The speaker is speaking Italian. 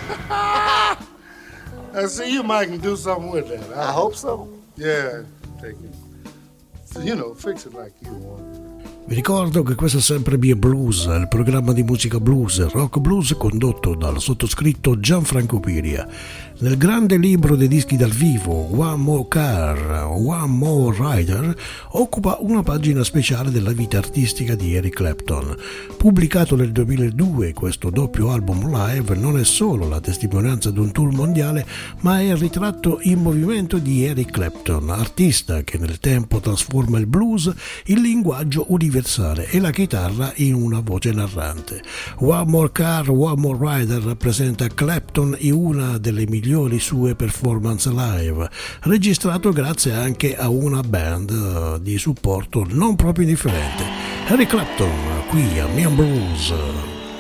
I see you might can do something with that. I hope so. Yeah, take it. So, fix it like you want. Vi ricordo che questo è sempre Be Blues, il programma di musica blues e rock blues condotto dal sottoscritto Gianfranco Piria. Nel grande libro dei dischi dal vivo, One More Car, One More Rider, occupa una pagina speciale della vita artistica di Eric Clapton. Pubblicato nel 2002, questo doppio album live non è solo la testimonianza di un tour mondiale, ma è il ritratto in movimento di Eric Clapton, artista che nel tempo trasforma il blues in linguaggio universale e la chitarra in una voce narrante. One More Car, One More Rider rappresenta Clapton in una delle migliori sue performance live, registrato grazie anche a una band di supporto non proprio indifferente. Eric Clapton qui a Mian Blues.